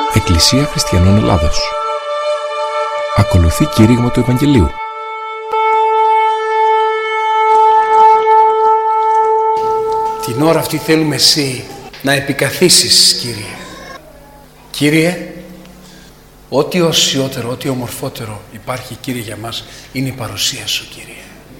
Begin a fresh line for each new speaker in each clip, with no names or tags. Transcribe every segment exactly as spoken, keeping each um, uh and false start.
Εκκλησία Χριστιανών Ελλάδος. Ακολουθεί κήρυγμα του Ευαγγελίου.
Την ώρα αυτή θέλουμε εσύ να επικαθίσεις, Κύριε. Κύριε, ό,τι οσιότερο, ό,τι ομορφότερο υπάρχει, Κύριε, για μας είναι η παρουσία Σου, Κύριε.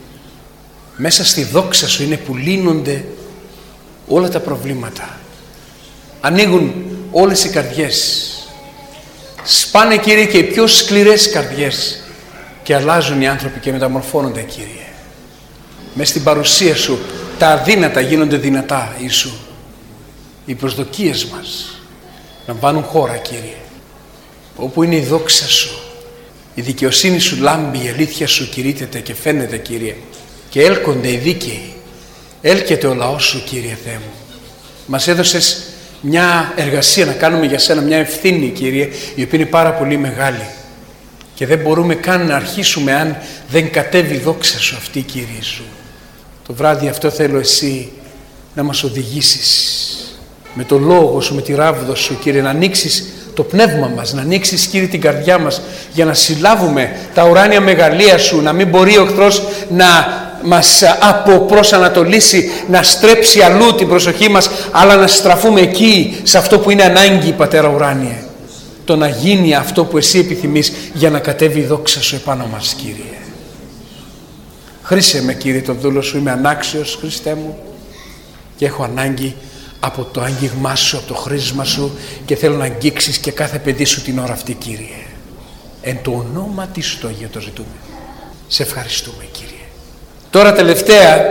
Μέσα στη δόξα Σου είναι που λύνονται όλα τα προβλήματα. Ανοίγουν όλες οι καρδιές. Σπάνε, Κύριε, και οι πιο σκληρές καρδιές και αλλάζουν οι άνθρωποι και μεταμορφώνονται, Κύριε. Μες στην παρουσία Σου τα αδύνατα γίνονται δυνατά, Ιησού. Οι προσδοκίες μας λαμβάνουν χώρα, Κύριε. Όπου είναι η δόξα Σου, η δικαιοσύνη Σου λάμπει, η αλήθεια Σου κηρύττεται και φαίνεται, Κύριε, και έλκονται οι δίκαιοι. Έλκεται ο λαός Σου, Κύριε Θεέ μου. Μας έδωσες μια εργασία να κάνουμε για Σένα, μια ευθύνη, Κύριε, η οποία είναι πάρα πολύ μεγάλη και δεν μπορούμε καν να αρχίσουμε αν δεν κατέβει η δόξα Σου αυτή, Κύριε Σου. Το βράδυ αυτό θέλω εσύ να μας οδηγήσεις με το λόγο Σου, με τη ράβδο Σου, Κύριε, να ανοίξεις το πνεύμα μας, να ανοίξεις, Κύριε, την καρδιά μας για να συλλάβουμε τα ουράνια μεγαλεία Σου, να μην μπορεί ο εχθρός να μας αποπροσανατολίσει, να στρέψει αλλού την προσοχή μας, αλλά να στραφούμε εκεί, σε αυτό που είναι ανάγκη, Πατέρα ουράνιε. Το να γίνει αυτό που Εσύ επιθυμείς για να κατέβει η δόξα Σου επάνω μας, Κύριε. Χρήσε με, Κύριε, τον δούλο Σου, είμαι ανάξιος, Χριστέ μου, και έχω ανάγκη από το άγγιγμά Σου, από το χρήσμα Σου, και θέλω να αγγίξεις και κάθε παιδί Σου την ώρα αυτή, Κύριε. Εν το ονόματι Σου το Αγίο το ζητούμε. Σε ευχαριστούμε, Κύριε. Τώρα τελευταία,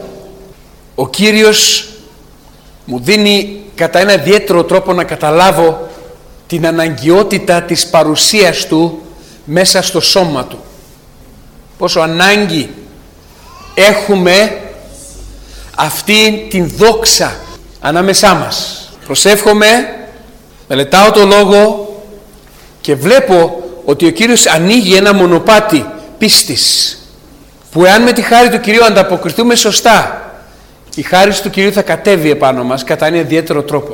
ο Κύριος μου δίνει κατά ένα ιδιαίτερο τρόπο να καταλάβω την αναγκαιότητα της παρουσίας Του μέσα στο σώμα Του. Πόσο ανάγκη έχουμε αυτή την δόξα ανάμεσά μας. Προσεύχομαι, μελετάω το Λόγο και βλέπω ότι ο Κύριος ανοίγει ένα μονοπάτι πίστης, που εάν με τη χάρη του Κυρίου ανταποκριθούμε σωστά, η χάρη του Κυρίου θα κατέβει επάνω μας κατά ένα ιδιαίτερο τρόπο.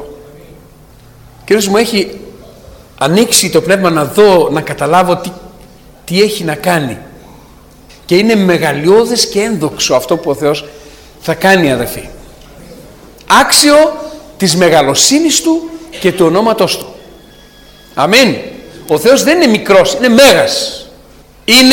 Ο Κύριος μου έχει ανοίξει το πνεύμα να δω, να καταλάβω τι, τι έχει να κάνει. Και είναι μεγαλειώδες και ένδοξο αυτό που ο Θεός θα κάνει, αδελφοί. Άξιο της μεγαλοσύνης Του και του ονόματός Του. Αμήν. Ο Θεός δεν είναι μικρός, είναι μέγας. Είναι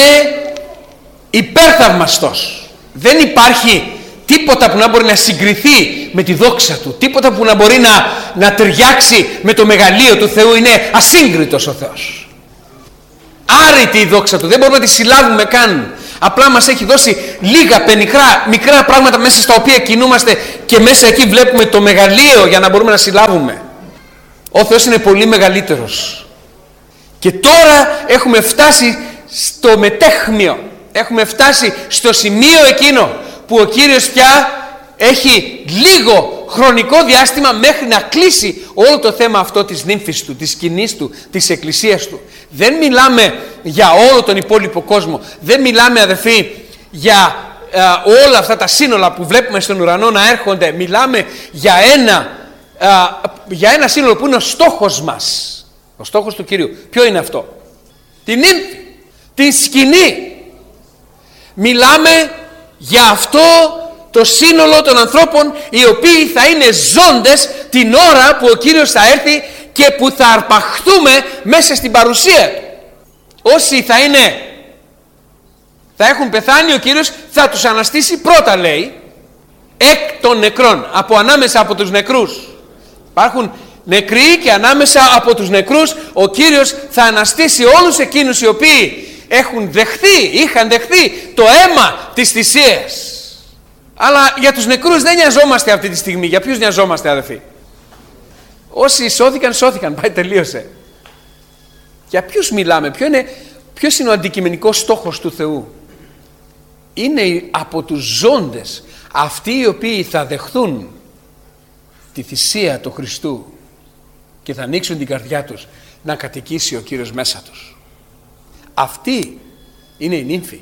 υπέρθαυμαστος. Δεν υπάρχει τίποτα που να μπορεί να συγκριθεί με τη δόξα Του, τίποτα που να μπορεί να, να ταιριάξει με το μεγαλείο του Θεού. Είναι ασύγκριτος ο Θεός. Άρρητη η δόξα Του, δεν μπορούμε να τη συλλάβουμε καν. Απλά μας έχει δώσει λίγα πενιχρά, μικρά πράγματα μέσα στα οποία κινούμαστε και μέσα εκεί βλέπουμε το μεγαλείο για να μπορούμε να συλλάβουμε. Ο Θεός είναι πολύ μεγαλύτερος. Και τώρα έχουμε φτάσει στο μετέχμιο. Έχουμε φτάσει στο σημείο εκείνο που ο Κύριος πια έχει λίγο χρονικό διάστημα μέχρι να κλείσει όλο το θέμα αυτό της νύμφης Του, της σκηνής Του, της εκκλησίας Του. Δεν μιλάμε για όλο τον υπόλοιπο κόσμο. Δεν μιλάμε, αδελφοί, για ε, όλα αυτά τα σύνολα που βλέπουμε στον ουρανό να έρχονται. Μιλάμε για ένα, ε, για ένα σύνολο που είναι ο στόχος μας. Ο στόχος του Κυρίου. Ποιο είναι αυτό? Την νύμφη, την σκηνή. Μιλάμε για αυτό το σύνολο των ανθρώπων οι οποίοι θα είναι ζώντες την ώρα που ο Κύριος θα έρθει και που θα αρπαχθούμε μέσα στην παρουσία Του. Όσοι θα είναι, θα έχουν πεθάνει, ο Κύριος θα τους αναστήσει πρώτα, λέει, εκ των νεκρών, από ανάμεσα από τους νεκρούς. Υπάρχουν νεκροί και ανάμεσα από τους νεκρούς ο Κύριος θα αναστήσει όλους εκείνους οι οποίοι έχουν δεχθεί, είχαν δεχθεί το αίμα της θυσίας. Αλλά για τους νεκρούς δεν νοιαζόμαστε αυτή τη στιγμή. Για ποιους νοιαζόμαστε, αδελφοί? Όσοι σώθηκαν, σώθηκαν. Πάει, τελείωσε. Για ποιους μιλάμε? Ποιο είναι, ποιος είναι ο αντικειμενικός στόχος του Θεού? Είναι από τους ζώντες, αυτοί οι οποίοι θα δεχθούν τη θυσία του Χριστού και θα ανοίξουν την καρδιά τους να κατοικήσει ο Κύριος μέσα τους. Αυτή είναι η νύμφη.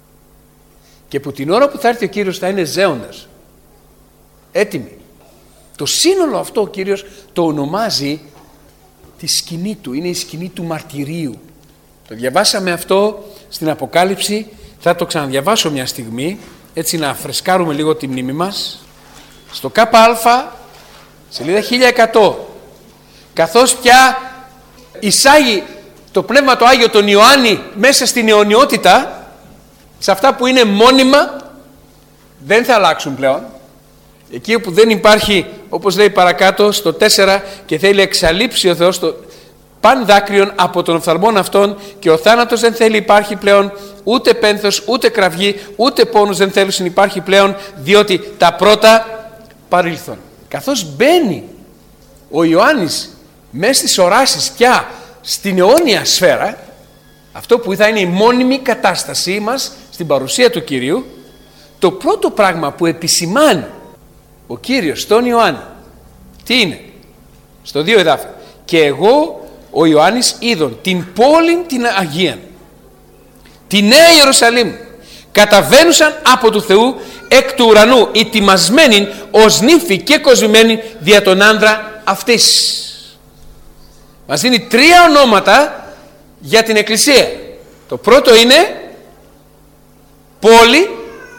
Και που την ώρα που θα έρθει ο Κύριος θα είναι ζέοντας, έτοιμοι. Το σύνολο αυτό ο Κύριος το ονομάζει τη σκηνή του, είναι η σκηνή του μαρτυρίου. Το διαβάσαμε αυτό στην Αποκάλυψη, θα το ξαναδιαβάσω μια στιγμή, έτσι να φρεσκάρουμε λίγο τη μνήμη μας. Στο ΚΑ, σελίδα χίλια εκατό, καθώς πια εισάγει το Πνεύμα το Άγιο τον Ιωάννη μέσα στην αιωνιότητα, σε αυτά που είναι μόνιμα, δεν θα αλλάξουν πλέον. Εκεί όπου δεν υπάρχει, όπως λέει παρακάτω στο τέσσερα, και θέλει εξαλείψει ο Θεός το παν δάκρυον από των οφθαλμών αυτών, και ο θάνατος δεν θέλει υπάρχει πλέον, ούτε πένθος, ούτε κραυγή, ούτε πόνος δεν θέλουν υπάρχει πλέον, διότι τα πρώτα παρήλθον. Καθώς μπαίνει ο Ιωάννης μέσα στις οράσεις πια στην αιώνια σφαίρα, αυτό που θα είναι η μόνιμη κατάστασή μας στην παρουσία του Κυρίου, το πρώτο πράγμα που επισημάνει ο Κύριος στον Ιωάννη, τι είναι? Στο δύο εδάφιο. Και εγώ ο Ιωάννης είδον την πόλη την Αγία, τη Νέα Ιερουσαλήμ, καταβαίνουσαν από του Θεού εκ του ουρανού, ετοιμασμένη ως νύμφη και κοσμημένη δια τον άνδρα αυτής. Μας δίνει τρία ονόματα για την Εκκλησία. Το πρώτο είναι πόλη.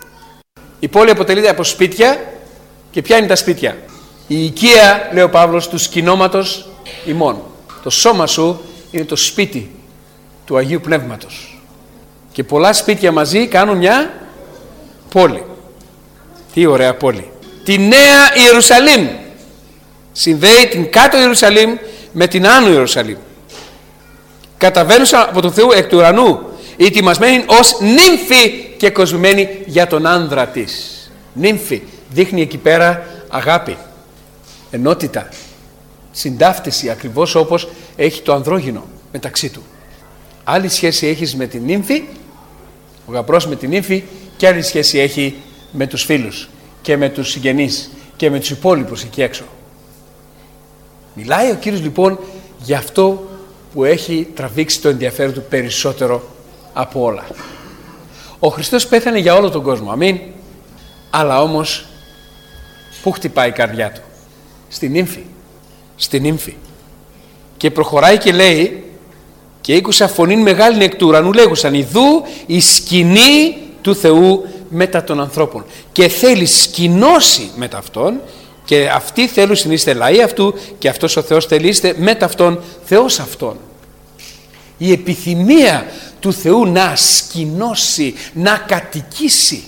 Η πόλη αποτελείται από σπίτια. Και ποια είναι τα σπίτια? Η οικία, λέει ο Παύλος, του σκηνώματος ημών. Το σώμα σου είναι το σπίτι του Αγίου Πνεύματος. Και πολλά σπίτια μαζί κάνουν μια πόλη. Τι ωραία πόλη. Τη Νέα Ιερουσαλήμ. Συνδέει την κάτω Ιερουσαλήμ με την άνω Ιερουσαλήμ. Καταβαίνουσα από τον Θεού εκ του ουρανού, ετοιμασμένη ως νύμφη και κοσμημένη για τον άνδρα της. Νύμφη δείχνει εκεί πέρα αγάπη, ενότητα, συντάφτιση, ακριβώς όπως έχει το ανδρόγυνο μεταξύ του. Άλλη σχέση έχεις με την νύμφη, ο γαμπρός με την νύμφη, και άλλη σχέση έχει με τους φίλους και με τους συγγενείς και με τους υπόλοιπους εκεί έξω. Μιλάει ο Κύριος λοιπόν για αυτό που έχει τραβήξει το ενδιαφέρον του περισσότερο από όλα. Ο Χριστός πέθανε για όλο τον κόσμο, αμήν. Αλλά όμως πού χτυπάει η καρδιά του? Στην νύμφη. Στην νύμφη. Και προχωράει και λέει, και ήκουσα φωνήν μεγάλην εκ του ουρανού λέγουσαν, ιδού η σκηνή του Θεού μετά των ανθρώπων. Και θέλει σκηνώσει μετά αυτόν, και αυτοί θέλουν είστε λαοί αυτού, και αυτός ο Θεός θέλει είστε μετά αυτόν Θεός αυτόν. Η επιθυμία του Θεού να σκηνώσει, να κατοικήσει.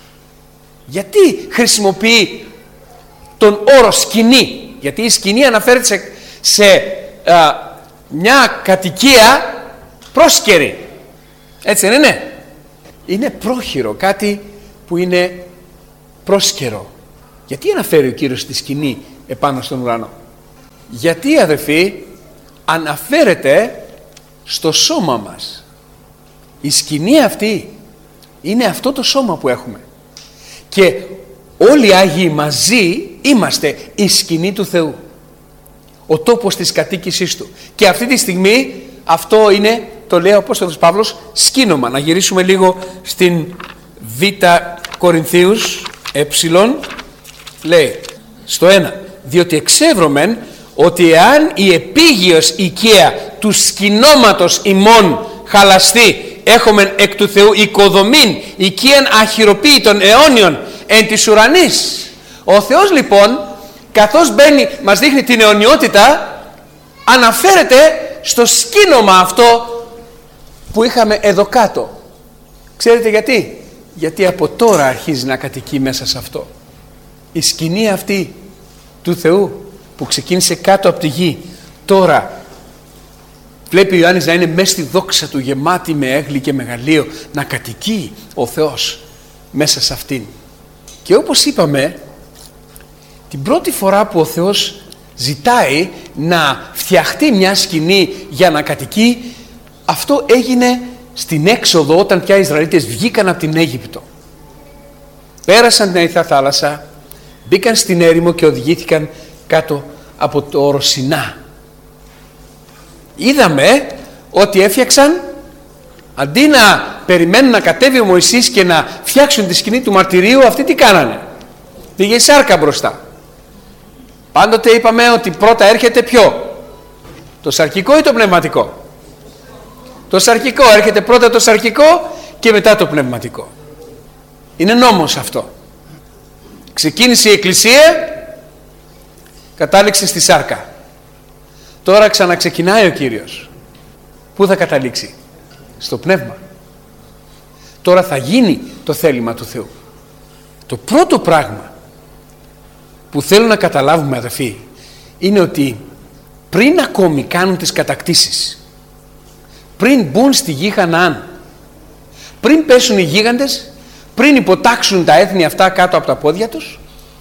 Γιατί χρησιμοποιεί τον όρο σκηνή? Γιατί η σκηνή αναφέρεται σε, σε α, μια κατοικία πρόσκαιρη. Έτσι δεν είναι? Είναι πρόχειρο, κάτι που είναι πρόσκαιρο. Γιατί αναφέρει ο Κύριος τη σκηνή επάνω στον ουρανό? Γιατί, αδελφοί, αναφέρεται στο σώμα μας. Η σκηνή αυτή είναι αυτό το σώμα που έχουμε. Και όλοι οι Άγιοι μαζί είμαστε η σκηνή του Θεού, ο τόπος της κατοίκησής Του. Και αυτή τη στιγμή αυτό είναι, το λέει ο Απόστολος Παύλος, σκήνομα. Να γυρίσουμε λίγο στην Β Κορινθίους ε, λέει στο ένα, διότι εξεύρωμεν ότι εάν η επίγειος οικία του σκηνώματος ημών χαλαστεί, έχομεν εκ του Θεού οικοδομήν οικίαν αχυροποίητων αιώνιων εν της ουρανής. Ο Θεός λοιπόν, καθώς μπαίνει, μας δείχνει την αιωνιότητα, αναφέρεται στο σκήνομα αυτό που είχαμε εδώ κάτω. Ξέρετε γιατί? Γιατί από τώρα αρχίζει να κατοικεί μέσα σε αυτό. Η σκηνή αυτή του Θεού που ξεκίνησε κάτω από τη γη, τώρα βλέπει ο Ιωάννης να είναι μέσα στη δόξα του, γεμάτη με έγκλη και μεγαλείο, να κατοικεί ο Θεός μέσα σε αυτήν. Και όπως είπαμε, την πρώτη φορά που ο Θεός ζητάει να φτιαχτεί μια σκηνή για να κατοικεί, αυτό έγινε στην έξοδο, όταν πια οι Ισραηλίτες βγήκαν από την Αίγυπτο. Πέρασαν την Ερυθρά θάλασσα, μπήκαν στην έρημο και οδηγήθηκαν κάτω από το όρο Σινά. Είδαμε ότι έφτιαξαν, αντί να περιμένουν να κατέβει ο Μωυσής και να φτιάξουν τη σκηνή του μαρτυρίου, αυτοί τι κάνανε? Πήγε η σάρκα μπροστά. Πάντοτε είπαμε ότι πρώτα έρχεται ποιο? Το σαρκικό ή το πνευματικό? Το σαρκικό. Έρχεται πρώτα το σαρκικό και μετά το πνευματικό. Είναι νόμος αυτό. Ξεκίνησε η Εκκλησία, κατάληξε στη σάρκα. Τώρα ξαναξεκινάει ο Κύριος. Πού θα καταλήξει? Στο πνεύμα. Τώρα θα γίνει το θέλημα του Θεού. Το πρώτο πράγμα που θέλω να καταλάβουμε, αδελφοί, είναι ότι πριν ακόμη κάνουν τις κατακτήσεις, πριν μπουν στη γη Χαναάν, πριν πέσουν οι γίγαντες, πριν υποτάξουν τα έθνη αυτά κάτω από τα πόδια τους,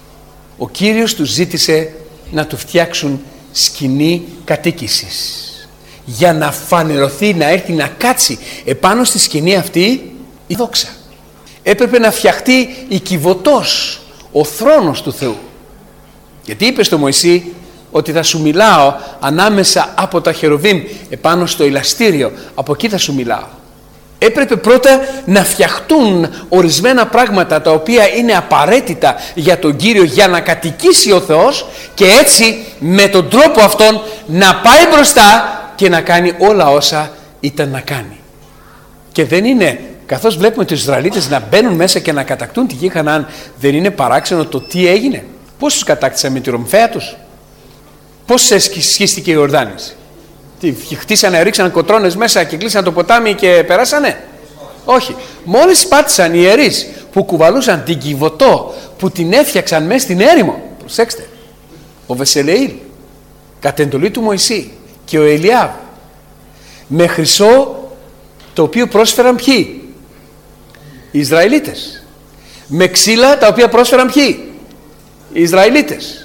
ο Κύριος τους ζήτησε να του φτιάξουν σκηνή κατοίκησης, για να φανερωθεί, να έρθει να κάτσει επάνω στη σκηνή αυτή η δόξα. Έπρεπε να φτιαχτεί η κυβωτός, ο θρόνος του Θεού. Γιατί είπε στο Μωυσή ότι θα σου μιλάω ανάμεσα από τα χερουβίμ επάνω στο ηλαστήριο, από εκεί θα σου μιλάω. Έπρεπε πρώτα να φτιαχτούν ορισμένα πράγματα τα οποία είναι απαραίτητα για τον Κύριο, για να κατοικήσει ο Θεός, και έτσι με τον τρόπο αυτόν να πάει μπροστά και να κάνει όλα όσα ήταν να κάνει. Και δεν είναι, καθώς βλέπουμε τους Ισραηλίτες να μπαίνουν μέσα και να κατακτούν τη γη Χαναάν, δεν είναι παράξενο το τι έγινε? Πώς τους κατάκτησαν? Με τη ρομφαία τους? Πώς σχίστηκε η Ιορδάνης? Τι, χτίσανε, ρίξανε κοτρώνες μέσα και κλείσανε το ποτάμι και περάσανε? Όχι. Μόλις πάτησαν οι ιερείς που κουβαλούσαν την Κιβωτό, που την έφτιαξαν μέσα στην έρημο, προσέξτε, ο Βεσελεήλ κατ' εντολή του Μωυσή και ο Ελιάβ, με χρυσό το οποίο πρόσφεραν ποιοι? Οι Ισραηλίτες. Με ξύλα τα οποία πρόσφεραν ποιοι? Οι Ισραηλίτες.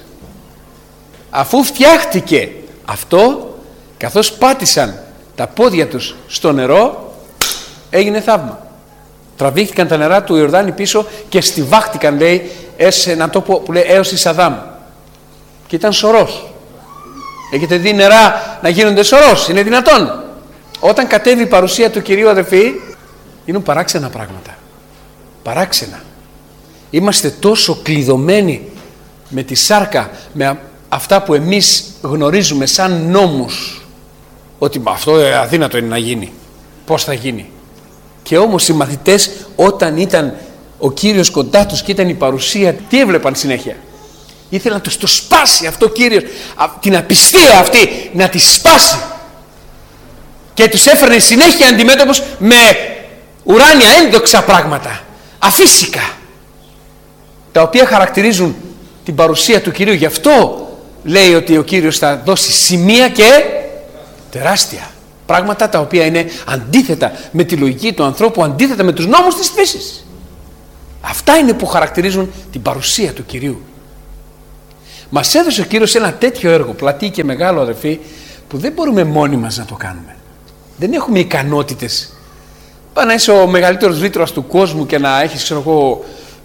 Αφού φτιάχτηκε αυτό, καθώς πάτησαν τα πόδια τους στο νερό, έγινε θαύμα. Τραβήχτηκαν τα νερά του Ιορδάνη πίσω και στιβάχτηκαν, λέει, σε έναν τόπο που λέει έως η Σαδάμ. Και ήταν σωρός. Έχετε δει νερά να γίνονται σωρός? Είναι δυνατόν? Όταν κατέβει η παρουσία του Κυρίου, αδελφοί, γίνουν παράξενα πράγματα. Παράξενα. Είμαστε τόσο κλειδωμένοι με τη σάρκα, με αυτά που εμείς γνωρίζουμε σαν νόμους, ότι αυτό αδύνατο είναι να γίνει. Πώς θα γίνει? Και όμως οι μαθητές, όταν ήταν ο Κύριος κοντά τους και ήταν η παρουσία, τι έβλεπαν συνέχεια? Ήθελαν να τους το σπάσει αυτό ο Κύριος, την απιστία αυτή να τη σπάσει, και τους έφερνε συνέχεια αντιμέτωπους με ουράνια ένδοξα πράγματα, αφύσικα, τα οποία χαρακτηρίζουν την παρουσία του Κυρίου. Γι' αυτό λέει ότι ο Κύριος θα δώσει σημεία και τεράστια πράγματα, τα οποία είναι αντίθετα με τη λογική του ανθρώπου, αντίθετα με τους νόμους της φύσης. Αυτά είναι που χαρακτηρίζουν την παρουσία του Κυρίου. Μας έδωσε ο Κύριος ένα τέτοιο έργο, πλατή και μεγάλο, αδελφοί, που δεν μπορούμε μόνοι μας να το κάνουμε. Δεν έχουμε ικανότητες. Πάει να είσαι ο μεγαλύτερος βήτρας του κόσμου και να έχεις, ξέρω εγώ,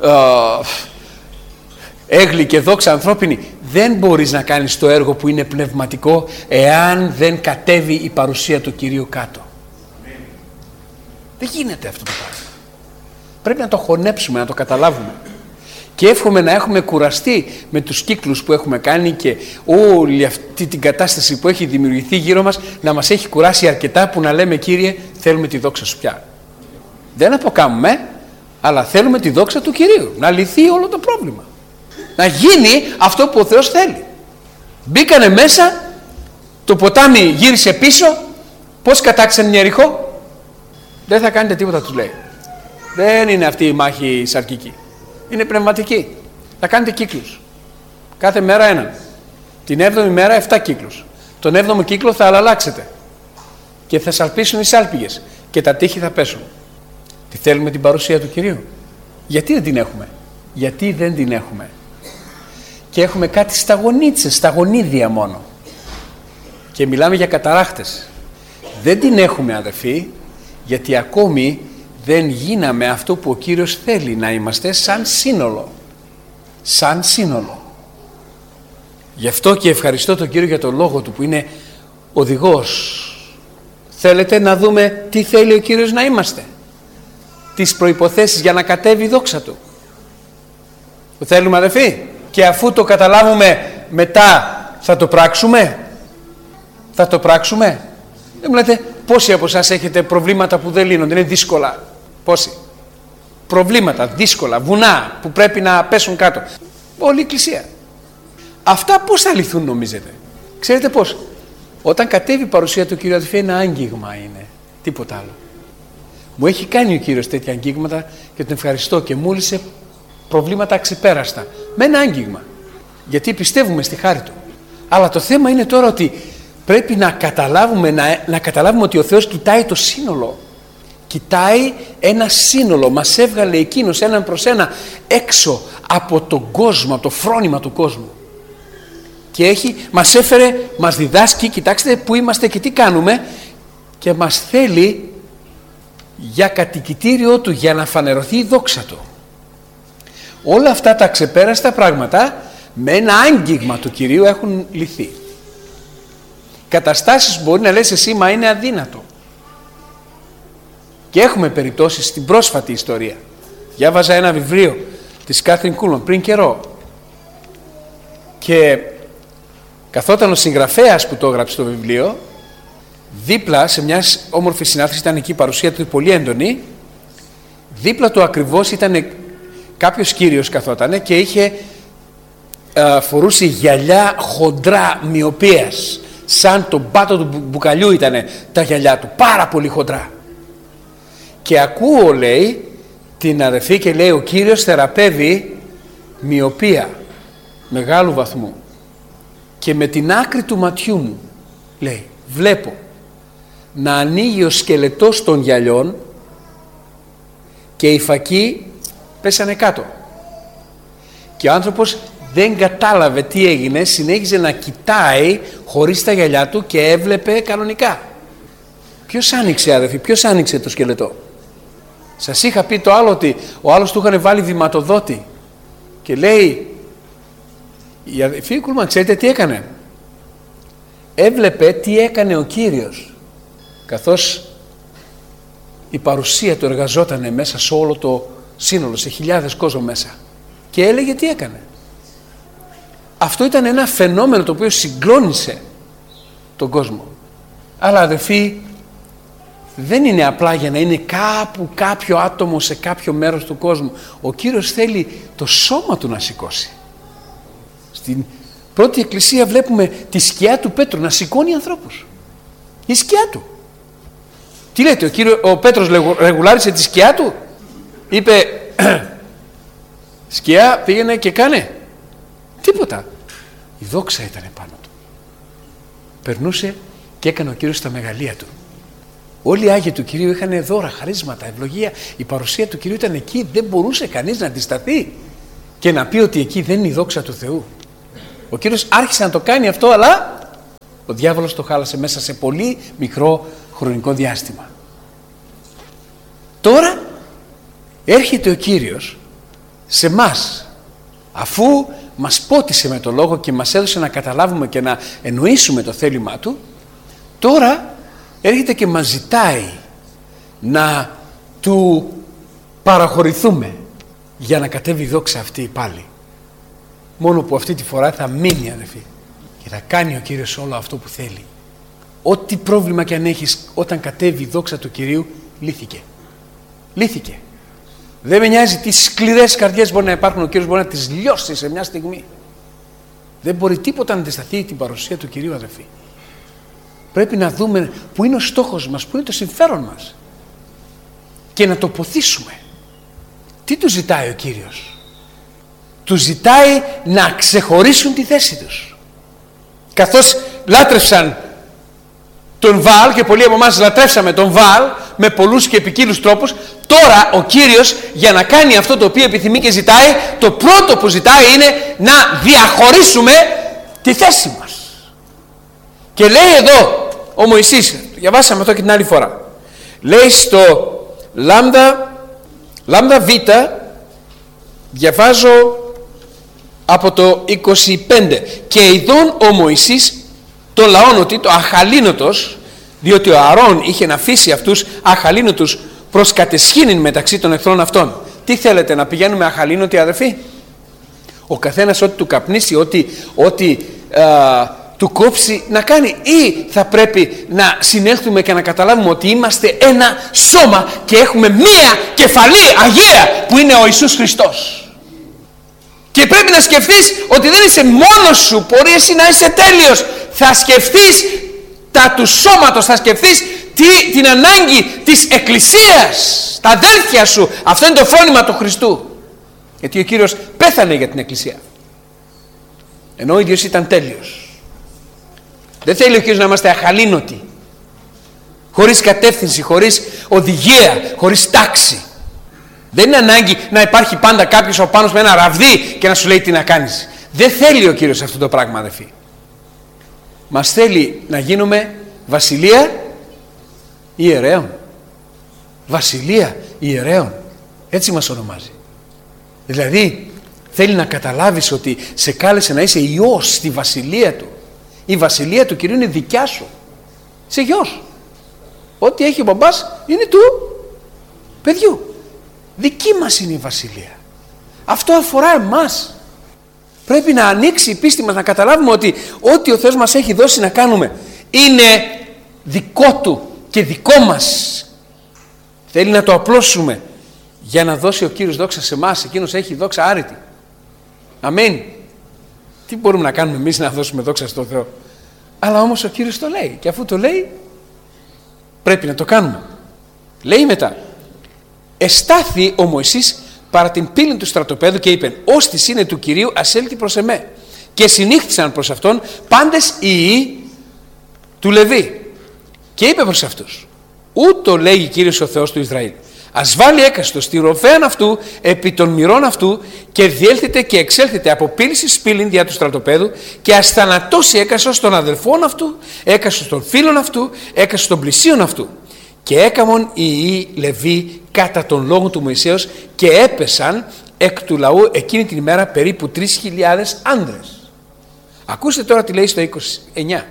έγκλη και δόξα ανθρώπινη. Δεν μπορείς να κάνεις το έργο που είναι πνευματικό, εάν δεν κατέβει η παρουσία του Κυρίου κάτω. Amen. Δεν γίνεται αυτό το πράγμα. Πρέπει να το χωνέψουμε, να το καταλάβουμε. Και εύχομαι να έχουμε κουραστεί με τους κύκλους που έχουμε κάνει και όλη αυτή την κατάσταση που έχει δημιουργηθεί γύρω μας, να μας έχει κουράσει αρκετά, που να λέμε, Κύριε, θέλουμε τη δόξα σου πια. Δεν αποκάμουμε, αλλά θέλουμε τη δόξα του Κυρίου, να λυθεί όλο το πρόβλημα, να γίνει αυτό που ο Θεός θέλει. Μπήκανε μέσα, το ποτάμι γύρισε πίσω. Πώς κατάξαν την Ιεριχώ? Δεν θα κάνετε τίποτα, τους λέει. Δεν είναι αυτή η μάχη σαρκική, είναι πνευματική. Θα κάνετε κύκλους, κάθε μέρα έναν. Την έβδομη μέρα εφτά κύκλους. Τον έβδομο κύκλο θα αλλάξετε και θα σαλπίσουν οι σάλπιγες και τα τείχη θα πέσουν. Τι θέλουμε? Την παρουσία του Κυρίου. Γιατί δεν την έχουμε? Γιατί δεν την έχουμε? Και έχουμε κάτι σταγονίτσες, σταγονίδια μόνο. Και μιλάμε για καταράχτες. Δεν την έχουμε, αδελφοί, γιατί ακόμη δεν γίναμε αυτό που ο Κύριος θέλει να είμαστε, σαν σύνολο. Σαν σύνολο. Γι' αυτό και ευχαριστώ τον Κύριο για τον λόγο του, που είναι οδηγός. Θέλετε να δούμε τι θέλει ο Κύριος να είμαστε? Τις προϋποθέσεις για να κατέβει η δόξα του. Το θέλουμε, αδελφοί? Και αφού το καταλάβουμε, μετά θα το πράξουμε? Θα το πράξουμε? Δεν μου λέτε πόσοι από εσάς έχετε προβλήματα που δεν λύνονται, είναι δύσκολα? Πόσοι? Προβλήματα δύσκολα, βουνά που πρέπει να πέσουν κάτω. Όλη η Εκκλησία. Αυτά πώς θα λυθούν νομίζετε? Ξέρετε πώς? Όταν κατέβει η παρουσία του Κύριου, αδελφοί, ένα άγγιγμα είναι. Τίποτα άλλο. Μου έχει κάνει ο Κύριος τέτοια αγγίγματα και τον ευχαριστώ και μου λύσε προβλήματα αξεπέραστα. Με ένα άγγιγμα. Γιατί πιστεύουμε στη χάρη Του. Αλλά το θέμα είναι τώρα ότι πρέπει να καταλάβουμε, να, να καταλάβουμε ότι ο Θεός κοιτάει το σύνολο. Κοιτάει ένα σύνολο. Μας έβγαλε Εκείνος έναν προς ένα έξω από τον κόσμο, από το φρόνημα του κόσμου. Και έχει, μας έφερε, μας διδάσκει, κοιτάξτε που είμαστε και τι κάνουμε, και μας θέλει για κατοικητήριό Του, για να φανερωθεί η δόξα Του. Όλα αυτά τα ξεπέραστα πράγματα με ένα άγγιγμα του Κυρίου έχουν λυθεί. Καταστάσεις μπορεί να λες εσύ, μα είναι αδύνατο. Και έχουμε περιπτώσεις στην πρόσφατη ιστορία. Διάβαζα ένα βιβλίο της Κάθριν Κούλμαν πριν καιρό και καθόταν ο συγγραφέας που το έγραψε το βιβλίο δίπλα σε μια όμορφη συνάθρηση, ήταν εκεί η παρουσία του πολύ έντονη, δίπλα του ακριβώς ήταν κάποιος κύριος καθότανε και είχε α, φορούσε γυαλιά χοντρά μοιοπίας, σαν τον πάτο του μπουκαλιού ήταν τα γυαλιά του, πάρα πολύ χοντρά. Και ακούω, λέει, την αδερφή και λέει, ο Κύριος θεραπεύει μοιοπία μεγάλου βαθμού και με την άκρη του ματιού μου, λέει, βλέπω να ανοίγει ο σκελετός των γυαλιών και οι φακοί πέσανε κάτω και ο άνθρωπος δεν κατάλαβε τι έγινε, συνέχιζε να κοιτάει χωρίς τα γυαλιά του και έβλεπε κανονικά. Ποιος άνοιξε, αδερφοί, ποιος άνοιξε το σκελετό? Σας είχα πει το άλλο ότι ο άλλος του είχαν βάλει βηματοδότη και λέει η αδερφή Κούλμαν, ξέρετε τι έκανε? Έβλεπε τι έκανε ο Κύριος καθώς η παρουσία του εργαζόταν μέσα σε όλο το σύνολο, σε χιλιάδες κόσμο μέσα, και έλεγε τι έκανε. Αυτό ήταν ένα φαινόμενο το οποίο συγκλώνησε τον κόσμο. Αλλά αδερφοί, δεν είναι απλά για να είναι κάπου κάποιο άτομο σε κάποιο μέρος του κόσμου. Ο Κύριος θέλει το σώμα Του να σηκώσει. Στην πρώτη εκκλησία βλέπουμε τη σκιά του Πέτρου να σηκώνει ανθρώπους. Η σκιά του. Τι λέτε, ο, Κύριος, ο Πέτρος ρεγουλάρισε τη σκιά του? Είπε σκιά, πήγαινε και κάνε. Τίποτα. Η δόξα ήταν πάνω του. Περνούσε και έκανε ο Κύριος τα μεγαλεία Του. Όλοι οι Άγιοι του Κυρίου είχαν δώρα, χαρίσματα, ευλογία. Η παρουσία του Κυρίου ήταν εκεί. Δεν μπορούσε κανείς να αντισταθεί και να πει ότι εκεί δεν είναι η δόξα του Θεού. Ο Κύριος άρχισε να το κάνει αυτό, αλλά ο διάβολος το χάλασε μέσα σε πολύ μικρό χρονικό διάστημα. Τώρα έρχεται ο Κύριος σε μας, αφού μας πότισε με το λόγο και μας έδωσε να καταλάβουμε και να εννοήσουμε το θέλημά Του. Τώρα έρχεται και μας ζητάει να Του παραχωρηθούμε για να κατέβει η δόξα αυτή πάλι. Μόνο που αυτή τη φορά θα μείνει, αδερφοί, και θα κάνει ο Κύριος όλο αυτό που θέλει. Ό,τι πρόβλημα και αν έχεις, όταν κατέβει η δόξα του Κυρίου, λύθηκε. Λύθηκε. Δεν με νοιάζει τι σκληρές καρδιές μπορεί να υπάρχουν, ο Κύριος μπορεί να τις λιώσει σε μια στιγμή. Δεν μπορεί τίποτα να αντισταθεί την παρουσία του Κυρίου, αδερφοί. Πρέπει να δούμε που είναι ο στόχος μας, που είναι το συμφέρον μας και να το ποθήσουμε. Τι του ζητάει ο Κύριος? Του ζητάει να ξεχωρίσουν τη θέση τους. Καθώς λάτρευσαν τον Βαάλ, και πολλοί από εμάς λατρεύσαμε τον Βαάλ με πολλούς και ποικίλους τρόπους, τώρα ο Κύριος, για να κάνει αυτό το οποίο επιθυμεί και ζητάει, το πρώτο που ζητάει είναι να διαχωρίσουμε τη θέση μας. Και λέει εδώ ο Μωυσής, διαβάσαμε αυτό και την άλλη φορά, λέει στο λάμδα, λάμδα β, διαβάζω από το είκοσι πέντε, και ειδών ο Μωυσής το λαόν ότι το αχαλήνοτος, διότι ο Ααρών είχε να αφήσει αυτούς αχαλήνοτους προς κατεσχήνην μεταξύ των εχθρών αυτών. Τι θέλετε, να πηγαίνουμε αχαλήνοτοι, αδερφοί? Ο καθένας ό,τι του καπνίσει, ό,τι, ό,τι α, του κόψει να κάνει, ή θα πρέπει να συνέλθουμε και να καταλάβουμε ότι είμαστε ένα σώμα και έχουμε μία κεφαλή αγία που είναι ο Ιησούς Χριστός. Και πρέπει να σκεφτείς ότι δεν είσαι μόνος σου, μπορεί εσύ να είσαι τέλειος. Θα σκεφτείς τα του σώματος, θα σκεφτείς τι, την ανάγκη της εκκλησίας, τα αδέλφια σου. Αυτό είναι το φρόνημα του Χριστού. Γιατί ο Κύριος πέθανε για την εκκλησία, ενώ ο ίδιος ήταν τέλειος. Δεν θέλει ο Κύριος να είμαστε αχαλήνοτοι, χωρίς κατεύθυνση, χωρίς οδηγία, χωρίς τάξη. Δεν είναι ανάγκη να υπάρχει πάντα κάποιος από πάνω με ένα ραβδί και να σου λέει τι να κάνεις. Δεν θέλει ο Κύριος αυτό το πράγμα, αδελφοί. Μας θέλει να γίνουμε βασιλεία ιερέων. Βασιλεία ιερέων. Έτσι μας ονομάζει. Δηλαδή θέλει να καταλάβεις ότι σε κάλεσε να είσαι ιός στη βασιλεία του. Η βασιλεία του Κυρίου είναι δικιά σου. Είσαι γιος. Ό,τι έχει ο μπαμπάς είναι του παιδιού. Δική μας είναι η βασιλεία. Αυτό αφορά εμάς. Πρέπει να ανοίξει η πίστη μας, να καταλάβουμε ότι ό,τι ο Θεός μας έχει δώσει να κάνουμε είναι δικό Του και δικό μας. Θέλει να το απλώσουμε για να δώσει ο Κύριος δόξα σε εμάς. Εκείνος έχει δόξα άρρητη. Αμήν. Τι μπορούμε να κάνουμε εμείς να δώσουμε δόξα στον Θεό? Αλλά όμως ο Κύριος το λέει, και αφού το λέει πρέπει να το κάνουμε. Λέει μετά: εστάθη ο Μωυσής παρά την πύλη του στρατοπέδου και είπε: «Όστις είναι του Κυρίου, ας έλθει προς εμέ». Και συνήχθησαν προς αυτόν πάντες οι ιοί του Λεβί. Και είπε προς αυτούς: «Ούτω λέγει Κύριος ο Θεός του Ισραήλ. Ας βάλει έκαστο στη ροφέαν αυτού επί των μυρών αυτού και διέλθετε και εξέλθετε από πύλη εις πύλην δια του στρατοπέδου και ας θανατώσει έκαστος των αδελφών αυτού, έκαστος των φίλων αυτού, έκαστος των πλησίων αυτού». Και έκαμον οι ιοί Λεβί κατά τον λόγο του Μωυσέως και έπεσαν εκ του λαού εκείνη την ημέρα περίπου τρεις χιλιάδες άνδρες. Ακούστε τώρα τι λέει στο είκοσι εννιά.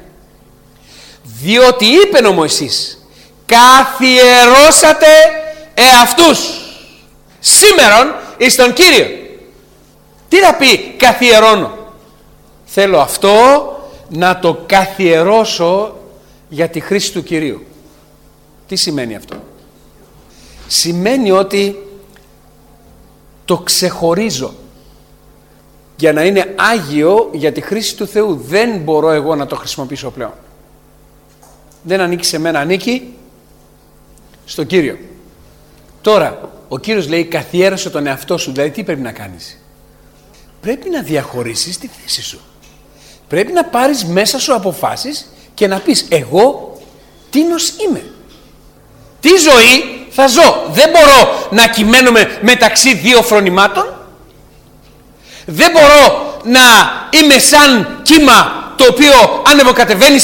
«Διότι είπε ο Μωυσής, καθιερώσατε εαυτούς σήμερον εις τον Κύριο». Τι θα πει καθιερώνω? Θέλω αυτό να το καθιερώσω για τη χρήση του Κυρίου. Τι σημαίνει αυτό? Σημαίνει ότι το ξεχωρίζω για να είναι άγιο για τη χρήση του Θεού. Δεν μπορώ εγώ να το χρησιμοποιήσω πλέον. Δεν ανήκει σε μένα, ανήκει στον Κύριο. Τώρα ο Κύριος λέει καθιέρωσε τον εαυτό σου. Δηλαδή τι πρέπει να κάνεις? Πρέπει να διαχωρίσεις τη θέση σου. Πρέπει να πάρεις μέσα σου αποφάσεις και να πεις εγώ τίνος είμαι. Τι ζωή θα ζω? Δεν μπορώ να κυμαίνομαι μεταξύ δύο φρονημάτων. Δεν μπορώ να είμαι σαν κύμα το οποίο ανεβοκατεβαίνει